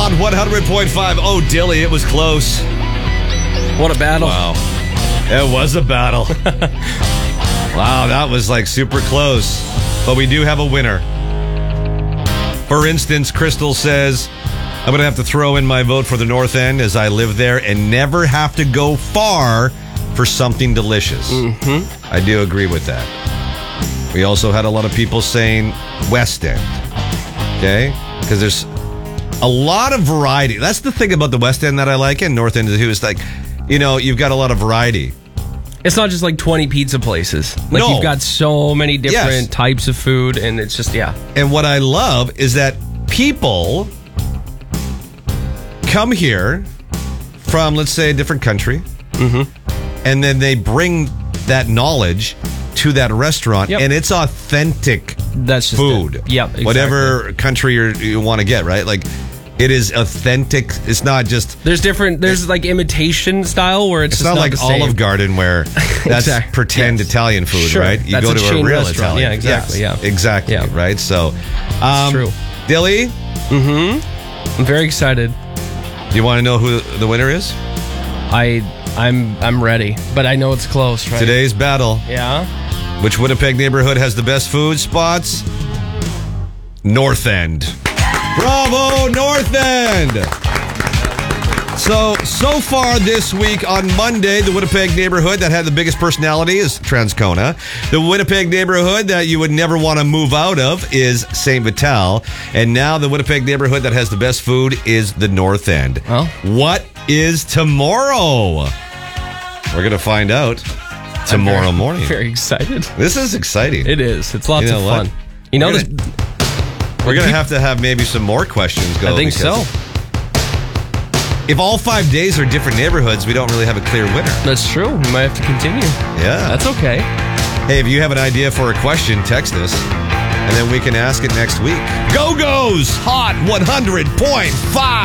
On 100.5. Oh, Dilly, it was close. What a battle. Wow. It was a battle. Wow, that was like super close. But we do have a winner. For instance, Crystal says, I'm going to have to throw in my vote for the North End as I live there and never have to go far for something delicious. Mm-hmm. I do agree with that. We also had a lot of people saying West End. Okay? Because there's a lot of variety. That's the thing about the West End that I like, and North End too, is like, you know, you've got a lot of variety. It's not just like 20 pizza places. Like, No. you've got so many different types of food, and it's just, yeah. And what I love is that people come here from, let's say, a different country, and then they bring that knowledge to that restaurant, Yep. and it's authentic That's just food. it. Yep, exactly. Whatever country you want to get, right? Like, it is authentic. It's not just... There's like imitation style where It's just not like the same. Olive Garden where that's Exactly. pretend Yes. Italian food, Sure. right? You That's go a to a chain real restaurant. Italian. Yeah, exactly, Yes, yeah. exactly, Yeah. right? So, It's true. Dilly, I'm very excited. do you want to know who the winner is? I'm ready, but I know it's close, right? Today's battle. Yeah. Which Winnipeg neighborhood has the best food spots? North End. Bravo, North End! So far this week on Monday, the Winnipeg neighborhood that had the biggest personality is Transcona. The Winnipeg neighborhood that you would never want to move out of is St. Vital. And now the Winnipeg neighborhood that has the best food is the North End. Well. What is tomorrow? We're going to find out tomorrow morning. Very excited. This is exciting. It is. It's lots You know of what? fun. You know, We're going to have maybe some more questions go. I think so. If all 5 days are different neighborhoods, we don't really have a clear winner. That's true. We might have to continue. Yeah. That's okay. Hey, if you have an idea for a question, text us, and then we can ask it next week. Go-Go's Hot 100.5.